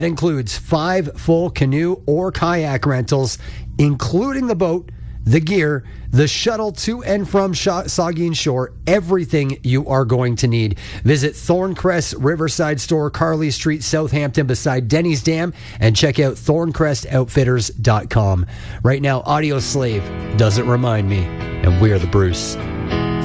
It includes 5 full canoe or kayak rentals, including the boat, the gear, the shuttle to and from Saugeen Shore, everything you are going to need. Visit Thorncrest Riverside Store, Carly Street, Southampton, beside Denny's Dam, and check out thorncrestoutfitters.com. Right now, Audio Slave, Does It Remind Me, and we're the Bruce.